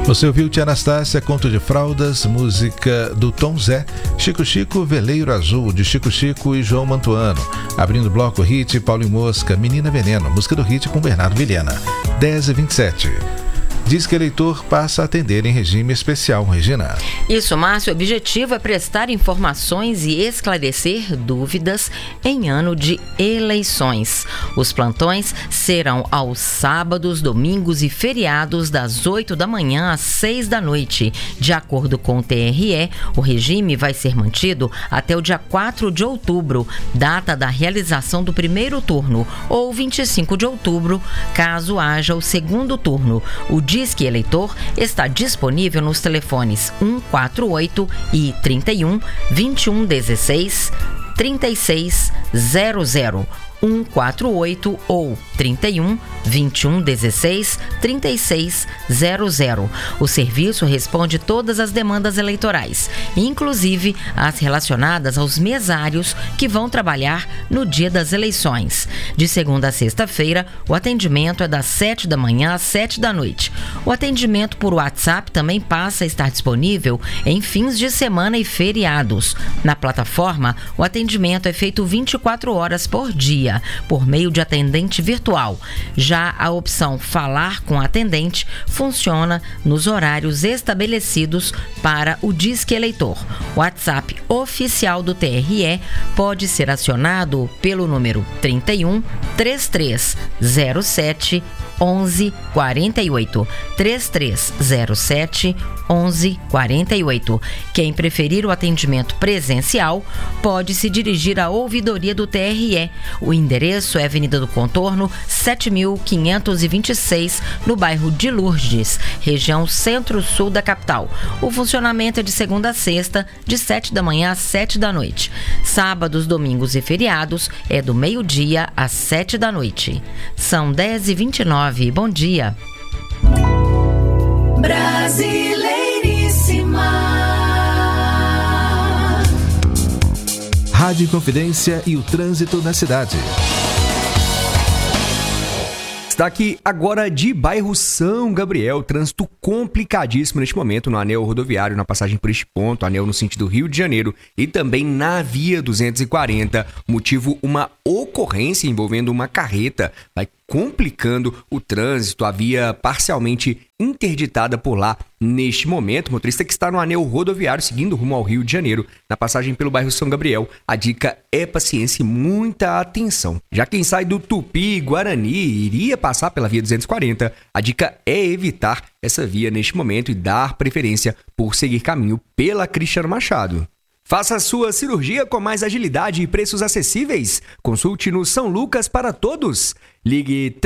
Você ouviu Tia Anastácia, Conto de Fraldas, música do Tom Zé, Chico Chico, Veleiro Azul, de Chico Chico e João Mantuano. Abrindo o bloco, hit, Paulo e Mosca, Menina Veneno, música do hit com Bernardo Vilhena. 10h27. Diz que eleitor passa a atender em regime especial, Regina. Isso, Márcio. O objetivo é prestar informações e esclarecer dúvidas em ano de eleições. Os plantões serão aos sábados, domingos e feriados das 8 da manhã às 6 da noite. De acordo com o TRE, o regime vai ser mantido até o dia 4 de outubro, data da realização do primeiro turno, ou 25 de outubro, caso haja o segundo turno. O Disque Eleitor está disponível nos telefones 148 e 31 21 16 36 00. 148 ou 31 21 16 36 00. O serviço responde todas as demandas eleitorais, inclusive as relacionadas aos mesários que vão trabalhar no dia das eleições. De segunda a sexta-feira, o atendimento é das 7 da manhã às 7 da noite. O atendimento por WhatsApp também passa a estar disponível em fins de semana e feriados. Na plataforma, o atendimento é feito 24 horas por dia, por meio de atendente virtual. Já a opção Falar com Atendente funciona nos horários estabelecidos para o Disque Eleitor. O WhatsApp oficial do TRE pode ser acionado pelo número 31 3307 1148. 3307 1148. Quem preferir o atendimento presencial pode se dirigir à ouvidoria do TRE. O endereço é Avenida do Contorno, 7526, no bairro de Lourdes, região centro-sul da capital. O funcionamento é de segunda a sexta, de 7 da manhã às 7 da noite. Sábados, domingos e feriados é do meio-dia às 7 da noite. São 10h29. Bom dia. Brasileiríssima. Rádio Inconfidência e o trânsito na cidade. Destaque agora de bairro São Gabriel, trânsito complicadíssimo neste momento no anel rodoviário, na passagem por este ponto, anel no sentido Rio de Janeiro e também na via 240, motivo uma ocorrência envolvendo uma carreta, vai complicando o trânsito, a via parcialmente interditada por lá neste momento. Motorista que está no anel rodoviário seguindo rumo ao Rio de Janeiro, na passagem pelo bairro São Gabriel, a dica é paciência e muita atenção. Já quem sai do Tupi-Guarani e iria passar pela via 240, a dica é evitar essa via neste momento e dar preferência por seguir caminho pela Cristiano Machado. Faça sua cirurgia com mais agilidade e preços acessíveis. Consulte no São Lucas para Todos. Ligue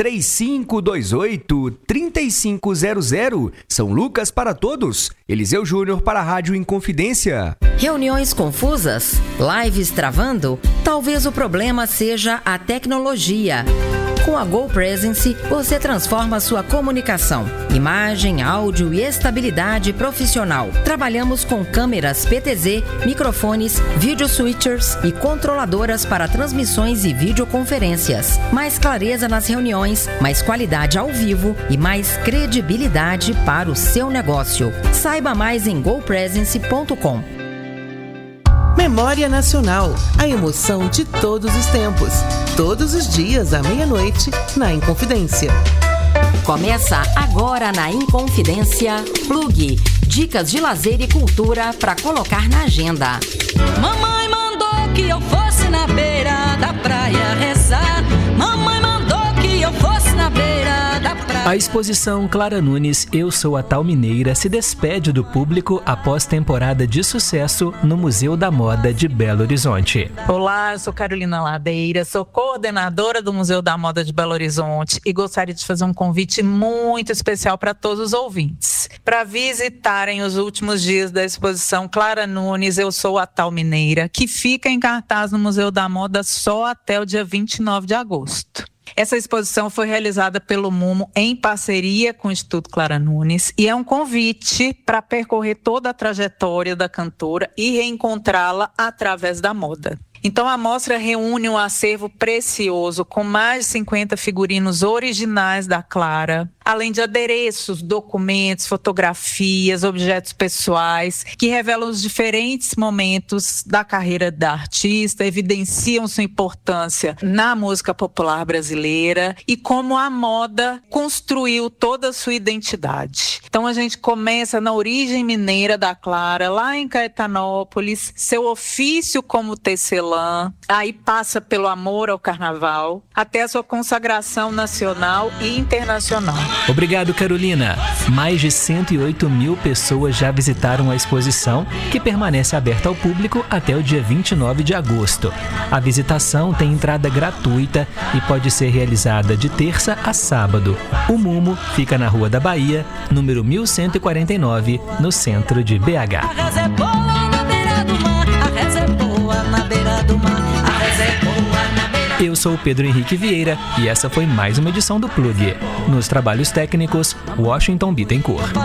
3528-3500. São Lucas para Todos. Eliseu Júnior para a Rádio Inconfidência. Reuniões confusas? Lives travando? Talvez o problema seja a tecnologia. Com a GoPresence, você transforma sua comunicação, imagem, áudio e estabilidade profissional. Trabalhamos com câmeras PTZ, microfones, video switchers e controladoras para transmissões e videoconferências. Mais clareza nas reuniões, mais qualidade ao vivo e mais credibilidade para o seu negócio. Saiba mais em gopresence.com. Memória Nacional, a emoção de todos os tempos. Todos os dias à meia-noite, na Inconfidência. Começa agora na Inconfidência Plug. Dicas de lazer e cultura para colocar na agenda. Mamãe mandou que eu fosse na beira da praia rezar. Mamãe mandou que eu fosse na beira da praia. A exposição Clara Nunes, Eu Sou a Tal Mineira, se despede do público após temporada de sucesso no Museu da Moda de Belo Horizonte. Olá, eu sou Carolina Ladeira, sou coordenadora do Museu da Moda de Belo Horizonte e gostaria de fazer um convite muito especial para todos os ouvintes, para visitarem os últimos dias da exposição Clara Nunes, Eu Sou a Tal Mineira, que fica em cartaz no Museu da Moda só até o dia 29 de agosto. Essa exposição foi realizada pelo MUMO em parceria com o Instituto Clara Nunes e é um convite para percorrer toda a trajetória da cantora e reencontrá-la através da moda. Então a mostra reúne um acervo precioso com mais de 50 figurinos originais da Clara, além de adereços, documentos, fotografias, objetos pessoais, que revelam os diferentes momentos da carreira da artista, evidenciam sua importância na música popular brasileira e como a moda construiu toda a sua identidade. Então a gente começa na origem mineira da Clara, lá em Caetanópolis, seu ofício como tecelã, aí passa pelo amor ao carnaval, até a sua consagração nacional e internacional. Obrigado, Carolina. Mais de 108 mil pessoas já visitaram a exposição, que permanece aberta ao público até o dia 29 de agosto. A visitação tem entrada gratuita e pode ser realizada de terça a sábado. O Mumo fica na Rua da Bahia, número 1149, no centro de BH. A reza é boa na beira do mar, a reza é boa na beira do mar, a reza é boa na beira. Eu sou o Pedro Henrique Vieira e essa foi mais uma edição do Plug. Nos trabalhos técnicos, Washington Bittencourt.